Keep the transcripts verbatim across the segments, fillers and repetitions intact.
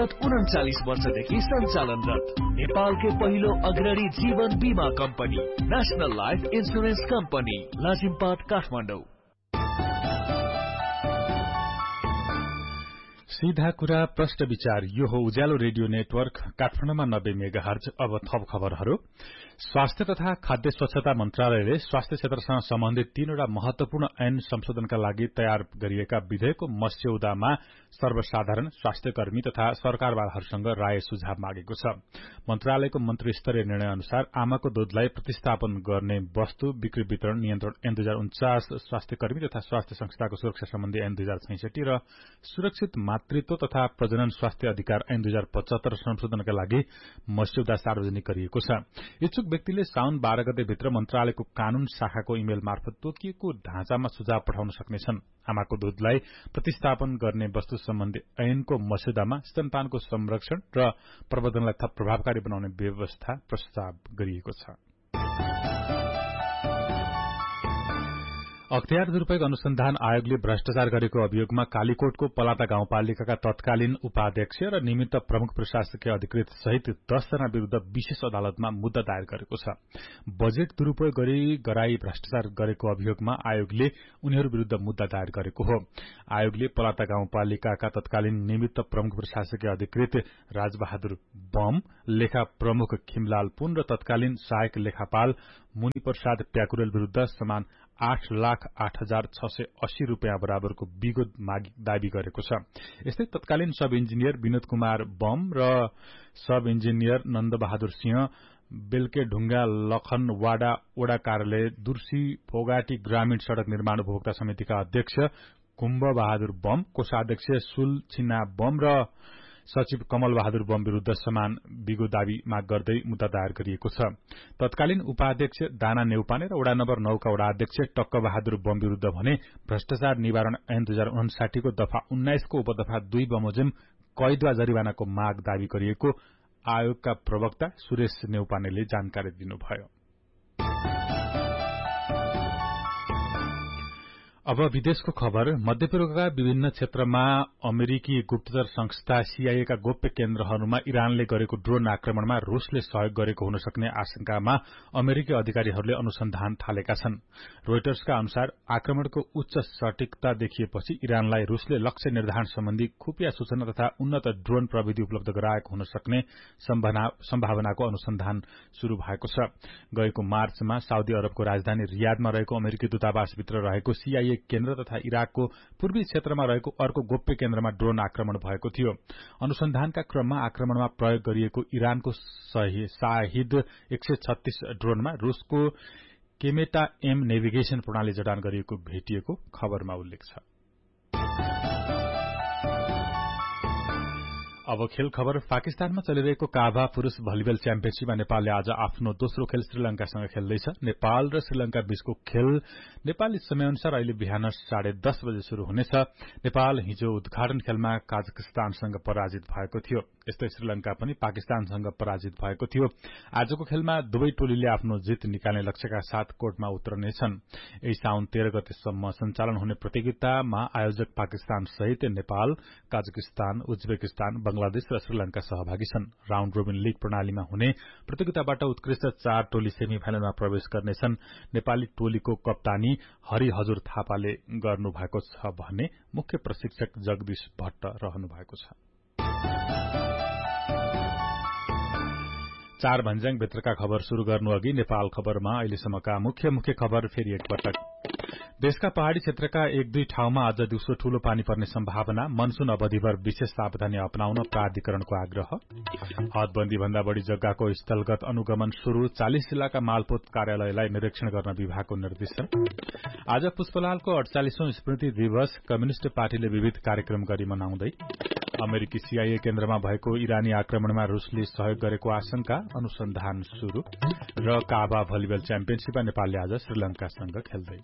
विगत उन्चालीस वर्षदेखि सञ्चालनरत नेपालकै पहिलो अग्रणी जीवन बीमा company national life insurance company Lazimpat Kathmandu. सीधा कुरा प्रश्न विचार, यो हो उज्यालो रेडियो नेटवर्क काठमाडौँमा नब्बे मेगाहर्ज। अब थप खबरहरू। स्वास्थ्य तथा खाद्य स्वच्छता मन्त्रालयले स्वास्थ्य क्षेत्रसँग सम्बन्धित तीनवटा महत्वपूर्ण ऐन संशोधनका लागि तयार गरिएका विधेयकको मस्यौदामा सर्वसाधारण, स्वास्थ्यकर्मी तथा सरकारवालाहरूसँग राय सुझाव मागेको छ। मन्त्रालयको मन्त्री स्तरीय निर्णय अनुसार आमाको दूधलाई प्रतिस्थापन गर्ने वस्तु बिक्री वितरण नियन्त्रण ऐन दुई हजार उन्चास, स्वास्थ्यकर्मी तथा स्वास्थ्य संस्थाको सुरक्षा सम्बन्धी ऐन दुई हजार छैसठी र सुरक्षित मातृत्व तथा प्रजनन स्वास्थ्य अधिकार ऐन दुई हजार पचहत्तर संशोधनका लागि मस्यौदा सार्वजनिक गरिएको छ। इच्छुक व्यक्तिले साउन बाह्र गते भित्र मन्त्रालयको कानून शाखाको इमेल मार्फत तोकिएको ढाँचामा सुझाव पठाउन सक्नेछन्। आमाको दूधलाई प्रतिस्थापन गर्ने वस्तु सम्बन्धी ऐनको मस्यौदामा स्तनपानको संरक्षण र प्रवर्धनलाई थप प्रभावकारी बनाउने व्यवस्था प्रस्ताव गरिएको छ। अख्तियार दुरूपयोग अनुसन्धान आयोगले भ्रष्टाचार गरेको अभियोगमा कालीकोटको पलाता गाउँपालिकाका तत्कालीन उपाध्यक्ष र निमित्त प्रमुख प्रशासकीय अधिकृत सहित दसजना विरूद्ध विशेष अदालतमा मुद्दा दायर गरेको छ। बजेट दुरूपयोग गरी गराई भ्रष्टाचार गरेको अभियोगमा आयोगले उनीहरू विरूद्ध मुद्दा दायर गरेको हो। आयोगले पलाता गाउँपालिकाका तत्कालीन निमित्त प्रमुख प्रशासकीय अधिकृत राजबहादुर बम, लेखा प्रमुख खिमलाल पुन र तत्कालीन सहायक लेखापाल मुनि प्रसाद प्याकुरेल विरूद्ध समान आठ लाख आठ हजार छ सय अस्सी रूपियाँ बराबरको विगत दावी गरेको छ। यस्तै तत्कालीन सब इन्जिनियर विनोद कुमार बम र सब इन्जिनियर नन्दबहादुर सिंह बेलके ढुंगा लखनवाडा वडा कार्यालय दुर्सी फोगाटी ग्रामीण सड़क निर्माण उपभोक्ता समितिका अध्यक्ष कुम्भ बहादुर बम, कोषाध्यक्ष सुल छिना बम र सचिव कमल बहादुर बम विरूद्ध समान विगो दावी माग गर्दै मुद्दा दायर गरिएको छ। तत्कालीन उपाध्यक्ष दाना नेउपाने र वडा नम्बर नौ का वडा अध्यक्ष टक्क बहादुर बम विरूद्ध भने भ्रष्टाचार निवारण ऐन दुई हजार उन्साठी को दफा उन्नाइस को उपदफा दुई बमोजिम कैद वा जरिवानाको माग दावी गरिएको आयोगका प्रवक्ता सुरेश नेउपानेले जानकारी दिनुभयो। अब विदेशको खबर। मध्यपूर्वका विभिन्न क्षेत्रमा अमेरिकी गुप्तचर संस्था सीआईए का गोप्य केन्द्रहरूमा इरानले गरेको ड्रोन आक्रमणमा रूसले सहयोग गरेको हुन सक्ने आशंकामा अमेरिकी अधिकारीहरूले अनुसन्धान थालेका छन्। रोइटर्सका अनुसार आक्रमणको उच्च सटीकता देखिएपछि इरानलाई रूसले लक्ष्य निर्धारण सम्बन्धी खुफिया सूचना तथा उन्नत ड्रोन प्रविधि उपलब्ध गराएको हुन सक्ने सम्भावनाको अनुसन्धान शुरू भएको छ। गएको मार्चमा साउदी अरबको राजधानी रियादमा रहेको अमेरिकी दूतावासभित्र रहेको सीआईए केन्द्र तथा इराकको पूर्वी क्षेत्रमा रहेको अर्को गोप्य केन्द्रमा ड्रोन आक्रमण भएको थियो। अनुसन्धानका क्रममा आक्रमणमा प्रयोग गरिएको इरानको शाहिद एक सय छत्तीस ड्रोनमा रूसको केमेटा एम नेभिगेशन प्रणाली जडान गरिएको भेटिएको खबरमा उल्लेख छ। अब खेल खबर। पाकिस्तानमा चलिरहेको काभा पुरूष भलिबल च्याम्पियनशीपमा नेपालले आज आफ्नो दोस्रो खेल श्रीलंकासँग खेल्दैछ। नेपाल र श्रीलंका बीचको खेल नेपाली समयअनुसार अहिले बिहान साढे दस बजे शुरू हुनेछ। नेपाल हिजो उद्घाटन खेलमा काजाकिस्तानसँग पराजित भएको थियो। यस्तै श्रीलंका पनि पाकिस्तानसँग पराजित भएको थियो। आजको खेलमा दुवै टोलीले आफ्नो जित निकाल्ने लक्ष्यका साथ कोर्टमा उत्रनेछन्। यही साउन तेह्र गतेसम्म सञ्चालन हुने प्रतियोगितामा आयोजक पाकिस्तान सहित नेपाल, काजाकिस्तान, उज्बेकिस्तान, बंगलादेश र श्रीलंका सहभागी छन्। राउण्ड रोबिन लीग प्रणालीमा हुने प्रतियोगिताबाट उत्कृष्ट चार टोली सेमी फाइनलमा प्रवेश गर्नेछन्। नेपाली टोलीको कप्तानी हरि हजुर थापाले गर्नुभएको छ भने मुख्य प्रशिक्षक जगदीश भट्ट रहनु भएको छ। चार भन्ज्याङ भित्रका खबर शुरू गर्नु अघि नेपाल खबरमा अहिलेसम्मका मुख्य मुख्य खबर फेरि एकपटक। देशका पहाड़ी क्षेत्रका एक दुई ठाउँमा आज दिउँसो ठूलो पानी पर्ने सम्भावना, मनसून अवधिभर विशेष सावधानी अपनाउन प्राधिकरणको आग्रह। हदबन्दी भन्दा बढ़ी जग्गाको स्थलगत अनुगमन शुरू, चालिस जिल्लाका मालपोत कार्यालयलाई निरीक्षण गर्न विभागको निर्देशन। आज पुष्पलालको अडचालिसौं स्मृति दिवस, कम्युनिष्ट पार्टीले विविध कार्यक्रम गरी मनाउँदै। अमेरिकी सीआईए केन्द्रमा भएको इरानी आक्रमणमा रूसले सहयोग गरेको आशंका, अनुसन्धान शुरू। र काभा भलिबल च्याम्पियनशीपमा नेपालले आज श्रीलंकासँग खेल्दै।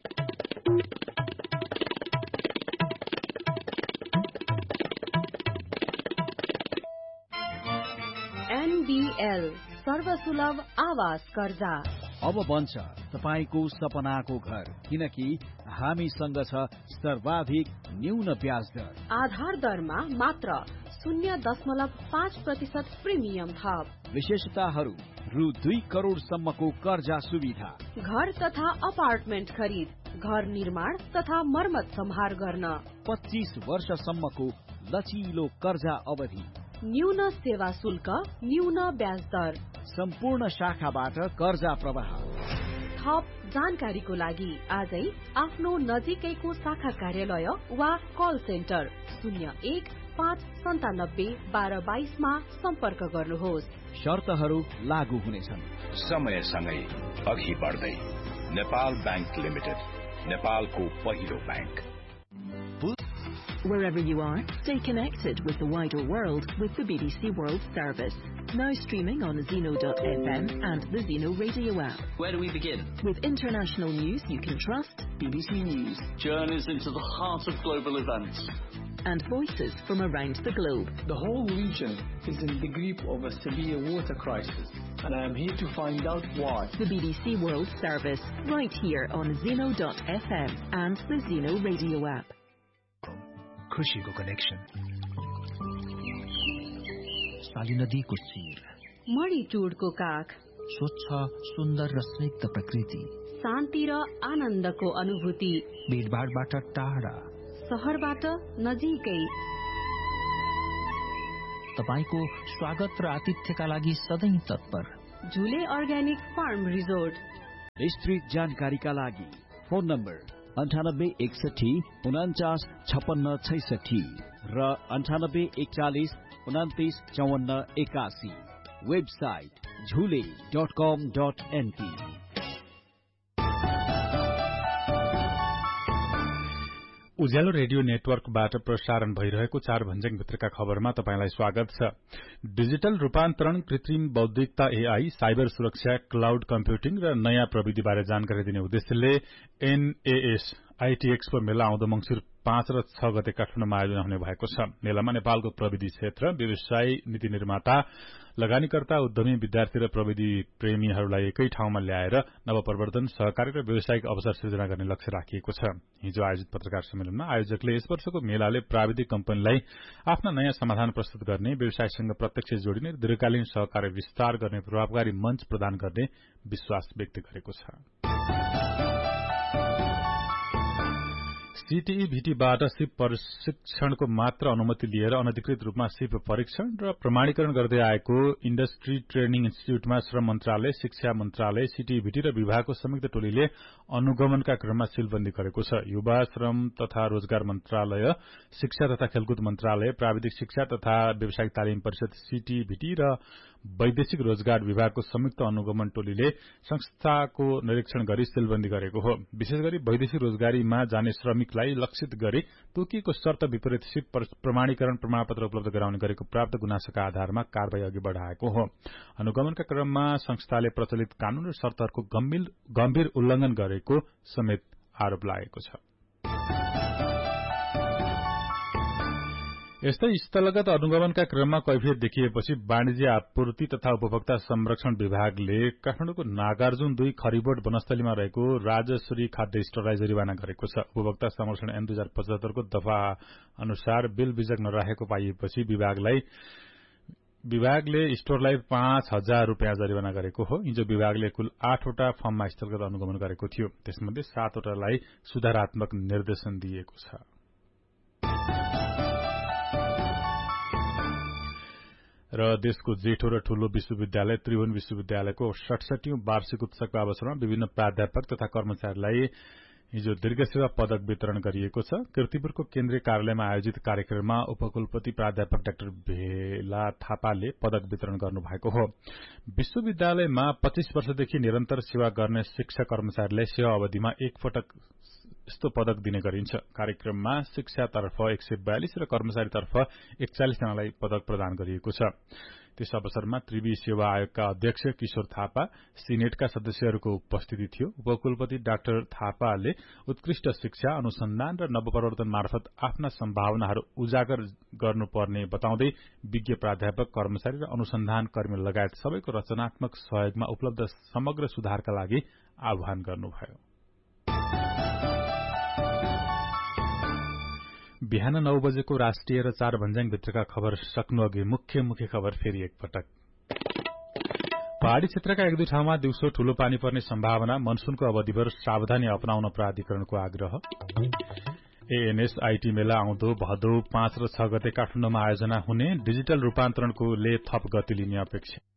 एनबीएल सर्वसुलभ आवास कर्जा अब बन्छ तपाईको सपनाको घर, किनकि हामीसँग छ सर्वाधिक न्यून ब्याज दर। आधार दरमा मात्र शून्य दशमलव पाँच प्रतिशत प्रिमियम थप। विशेषताहरू रु दुई करोड़ सम्मको कर्जा सुविधा। घर तथा अपार्टमेन्ट खरिद, घर निर्माण तथा मर्मत सम्हार गर्न पच्चीस वर्षसम्मको लचिलो कर्जा अवधि। न्यून सेवा शुल्क, न्यून ब्याज दर। सम्पूर्ण शाखाबाट कर्जा प्रवाह। थप जानकारीको लागि आजै आफ्नो नजिकैको शाखा कार्यालय वा कल सेन्टर शून्य एक पाँच सन्तानब्बे बाह्र बाइसमा सम्पर्क गर्नुहोस्। शर्तहरू लागू हुनेछन्। समयसँगै अघि बढ्दै नेपाल बैंक लिमिटेड, नेपालको पहिलो bank. Wherever you are, stay connected with the wider world with the B B C World Service. Now streaming on Zeno dot F M and the Zeno radio app. Where do we begin? With international news you can trust, B B C News. Journeys into the heart of global events. And voices from around the globe. The whole region is in the grip of a severe water crisis, and I am here to find out why. The B B C World Service, right here on Zeno dot F M and the Zeno radio app. खुशीको connection. साली नदीको शिर, मणिटुडको काख, स्वच्छ सुन्दर र स्निग्ध प्रकृति, शान्ति र आनन्दको अनुभूति, भीडभाडबाट टाढा, शहरबाट नजिकै। तपाईको स्वागत र आतिथ्यका लागि सधैँ तत्पर। झुले अर्ग्यानिक फार्म रिजोर्ट। विस्तृत जानकारीका लागि फोन नम्बर अन्ठानब्बे एकसठी उनाचास छपन्न छैसठी र अन्ठानब्बे एकचालिस उनातिस चौवन्न एकासी। वेबसाइट झुले डट कम डट एनपी। उज्यालो रेडियो नेटवर्कबाट प्रसारण भइरहेको चार भन्ज्याङ भित्रका खबरमा तपाईंलाई स्वागत छ। डिजिटल रूपान्तरण, कृत्रिम बौद्धिकता एआई, साइबर सुरक्षा, क्लाउड कम्प्युटिङ र नयाँ प्रविधिबारे जानकारी दिने उद्देश्यले एनएएस आईटी एक्सपो मेला आउँदो मंसिर पाँच र छ गते काठमाडौँमा आयोजना हुने भएको छ। मेलामा नेपालको प्रविधि क्षेत्र, व्यवसाय, नीति निर्माता, लगानीकर्ता, उद्यमी, विद्यार्थी र प्रविधि प्रेमीहरूलाई एकै ठाउँमा ल्याएर नवप्रवर्धन, सहकारी र व्यावसायिक अवसर सृजना गर्ने लक्ष्य राखिएको छ। हिजो आयोजित पत्रकार सम्मेलनमा आयोजकले यस वर्षको मेलाले प्राविधिक कम्पनीलाई आफ्ना नयाँ समाधान प्रस्तुत गर्ने, व्यवसायसँग प्रत्यक्ष जोडिने, दीर्घकालीन सहकार्य विस्तार गर्ने प्रभावकारी मञ्च प्रदान गर्ने विश्वास व्यक्त गरेको छ। सीटीई भीटीबाट सिप प्रशिक्षणको मात्र अनुमति लिएर अनधिकृत रूपमा सिप परीक्षण र प्रमाणीकरण गर्दै आएको इण्डस्ट्री ट्रेनिङ इन्स्टिच्यूटमा श्रम मन्त्रालय, शिक्षा मन्त्रालय, सीटीई भीटी र विभागको संयुक्त टोलीले अनुगमनका क्रममा सीलबन्दी गरेको छ। युवा श्रम तथा रोजगार मन्त्रालय, शिक्षा तथा खेलकुद मन्त्रालय, प्राविधिक शिक्षा तथा व्यावसायिक तालिम परिषद सीटीई भीटी र वैदेशिक रोजगार विभागको संयुक्त अनुगमन टोलीले संस्थाको निरीक्षण गरी सीलबन्दी गरेको हो। विशेष गरी वैदेशिक रोजगारीमा जाने श्रमिकलाई लक्षित गरी तोकिएको शर्त विपरीत सिप प्रमाणीकरण प्रमाणपत्र उपलब्ध गराउने गरेको प्राप्त गुनासोका आधारमा कारवाही अघि बढ़ाएको हो। अनुगमनका क्रममा संस्थाले प्रचलित कानून र शर्तहरूको गम्भीर उल्लंघन गरेको समेत आरोप लागेको छ। यस्तै स्थलगत अनुगमनका क्रममा कैफियत देखिएपछि वाणिज्य आपूर्ति तथा उपभोक्ता संरक्षण विभागले काठमाडौँको नागार्जुन दुई खरिबोट वनस्थलीमा रहेको राजश्री खाद्य स्टोरलाई जरिवाना गरेको छ। उपभोक्ता संरक्षण ऐन दुई हजार पचहत्तरको दफा अनुसार बिल बिजक नराखेको पाइएपछि विभागलाई विभागले स्टोरलाई पाँच हजार रूपियाँ जरिवाना गरेको हो। हिजो विभागले कुल आठवटा फर्ममा स्थलगत अनुगमन गरेको थियो। त्यसमध्ये सातवटालाई सुधारात्मक निर्देशन दिएको छ। र देशको जेठो र ठूलो विश्वविद्यालय त्रिभुवन विश्वविद्यालयको सडसठीऔं वार्षिक उत्सवको अवसरमा विभिन्न प्राध्यापक तथा कर्मचारीलाई हिजो दीर्घसेवा पदक वितरण गरिएको छ। कीर्तिपुरको केन्द्रीय कार्यालयमा आयोजित कार्यक्रममा उपकुलपति प्राध्यापक डाक्टर भेला थापाले पदक वितरण गर्नुभएको हो। विश्वविद्यालयमा पच्चीस वर्षदेखि निरन्तर सेवा गर्ने शिक्षक कर्मचारीलाई सेवा अवधिमा एक पटक यस्तो पदक दिने गरिन्छ। कार्यक्रममा शिक्षातर्फ एक सय बयालिस र कर्मचारीतर्फ एकचालिस जनालाई पदक प्रदान गरिएको छ। त्यस अवसरमा त्रिवी सेवा आयोगका अध्यक्ष किशोर थापा, सिनेटका सदस्यहरूको उपस्थिति थियो। उपकुलपति डाक्टर थापाले उत्कृष्ट शिक्षा, अनुसन्धान र नवप्रवर्तन मार्फत आफ्ना सम्भावनाहरू उजागर गर्नुपर्ने बताउँदै विज्ञ प्राध्यापक, कर्मचारी र अनुसन्धान कर्मी लगायत सबैको रचनात्मक सहयोगमा उपलब्ध समग्र सुधारका लागि आह्वान गर्नुभयो। बिहान नौ बजेको राष्ट्रिय र चार भन्ज्याङ भित्रका खबर सक्नु अघि मुख्य मुख्य खबर फेरि एकपटक। पहाड़ी क्षेत्रका एक दुई ठाउँमा दिउँसो ठूलो पानी पर्ने सम्भावना, मनसूनको अवधिभर सावधानी अपनाउन प्राधिकरणको आग्रह। एएनएस आईटी मेला आउँदो भदौ पाँच र छ गते काठमाडौँमा आयोजना हुने, डिजिटल रूपान्तरणकोले थप गति लिने अपेक्षा।